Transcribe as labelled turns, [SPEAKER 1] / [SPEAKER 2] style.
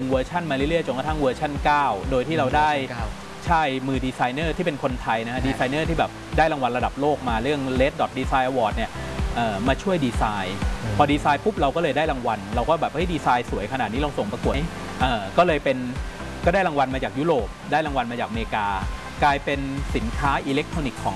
[SPEAKER 1] เวอร์ชันมาเรื่อยๆจนกระทั่งเวอร์ชัน9โดยที่เราได้ใช่มือดีไซเนอร์ที่เป็นคนไทยนะฮะดีไซเนอร์ที่แบบได้รางวัลระดับโลกมาเรื่อง Red Dot Design Award เนี่ยมาช่วยดีไซน์พอดีไซน์ปุ๊บเราก็เลยได้รางวัลเราก็แบบเฮ้ยดีไซน์สวยขนาดนี้ลองส่งประกวดก็เลยเป็นก็ได้รางวัลมาจากยุโรปได้รางวัลมาจากอเมริกากลายเป็นสินค้าอิเล็กทรอนิกส์ของ